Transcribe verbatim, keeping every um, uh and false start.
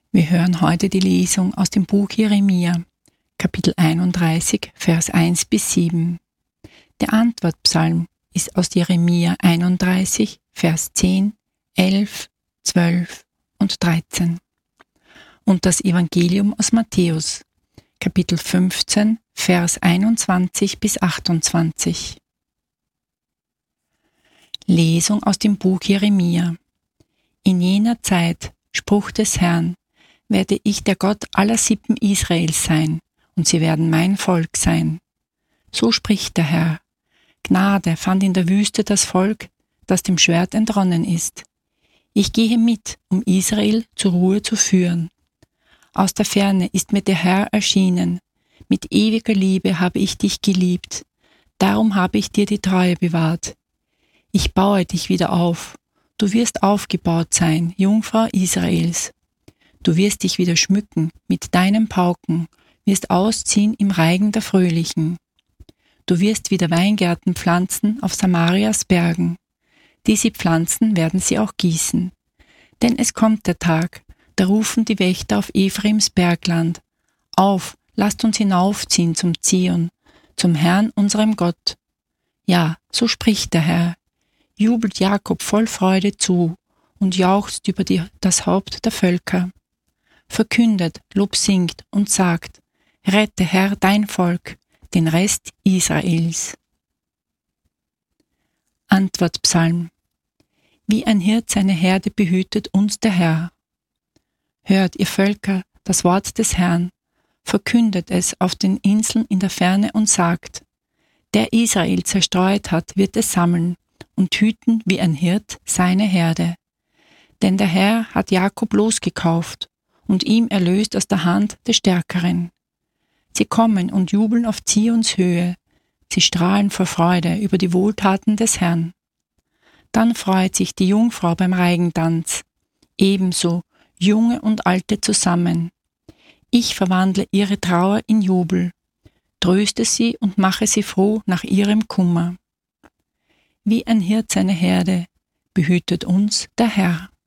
Wir hören heute die Lesung aus dem Buch Jeremia, Kapitel einunddreißig, Vers eins bis sieben. Der Antwortpsalm ist aus Jeremia einunddreißig, Vers zehn, elf, zwölf und dreizehn. Und das Evangelium aus Matthäus, Kapitel fünfzehn, Vers einundzwanzig bis achtundzwanzig. Lesung aus dem Buch Jeremia. In jener Zeit, Spruch des Herrn, werde ich der Gott aller Sippen Israels sein, und sie werden mein Volk sein. So spricht der Herr. Gnade fand in der Wüste das Volk, das dem Schwert entronnen ist. Ich gehe mit, um Israel zur Ruhe zu führen. Aus der Ferne ist mir der Herr erschienen. Mit ewiger Liebe habe ich dich geliebt. Darum habe ich dir die Treue bewahrt. Ich baue dich wieder auf. Du wirst aufgebaut sein, Jungfrau Israels. Du wirst dich wieder schmücken mit deinen Pauken, wirst ausziehen im Reigen der Fröhlichen. Du wirst wieder Weingärten pflanzen auf Samarias Bergen. Diese Pflanzen werden sie auch gießen. Denn es kommt der Tag, da rufen die Wächter auf Ephraims Bergland. Auf, lasst uns hinaufziehen zum Zion, zum Herrn unserem Gott. Ja, so spricht der Herr. Jubelt Jakob voll Freude zu und jauchzt über die, das Haupt der Völker. Verkündet, Lob singt und sagt, rette Herr dein Volk, den Rest Israels. Antwortpsalm. Wie ein Hirt seine Herde behütet uns der Herr. Hört, ihr Völker, das Wort des Herrn, verkündet es auf den Inseln in der Ferne und sagt, der Israel zerstreut hat, wird es sammeln und hüten wie ein Hirt seine Herde. Denn der Herr hat Jakob losgekauft und ihm erlöst aus der Hand des Stärkeren. Sie kommen und jubeln auf Zions Höhe, sie strahlen vor Freude über die Wohltaten des Herrn. Dann freut sich die Jungfrau beim Reigentanz, ebenso Junge und Alte zusammen. Ich verwandle ihre Trauer in Jubel, tröste sie und mache sie froh nach ihrem Kummer. Wie ein Hirt seine Herde behütet uns der Herr.